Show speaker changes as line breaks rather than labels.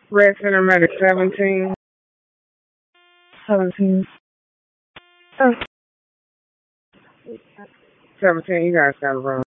Red Center Medic 17. 17. Oh, 17, you guys gotta run.